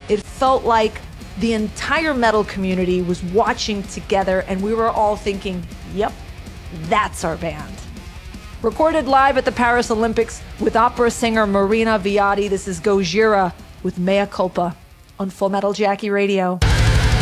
It felt like the entire metal community was watching together, and we were all thinking, yep, that's our band. Recorded live at the Paris Olympics with opera singer Marina Viati, this is Gojira with Mea Culpa on Full Metal Jackie Radio.